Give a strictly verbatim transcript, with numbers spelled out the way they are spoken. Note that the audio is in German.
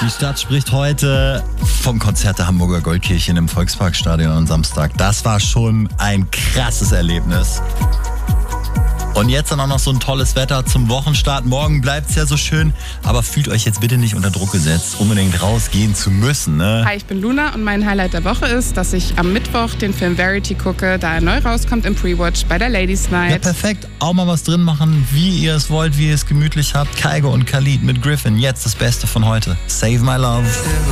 Die Stadt spricht heute vom Konzert der Hamburger Goldkirchen im Volksparkstadion am Samstag. Das war schon ein krasses Erlebnis. Und jetzt dann auch noch so ein tolles Wetter zum Wochenstart. Morgen bleibt es ja so schön, aber fühlt euch jetzt bitte nicht unter Druck gesetzt, unbedingt rausgehen zu müssen, ne? Hi, ich bin Luna und mein Highlight der Woche ist, dass ich am Mittwoch den Film Verity gucke, da er neu rauskommt im Pre-Watch bei der Ladies Night. Ja, perfekt. Auch mal was drin machen, wie ihr es wollt, wie ihr es gemütlich habt. Kygo und Khalid mit Griffin. Jetzt das Beste von heute. Save My Love.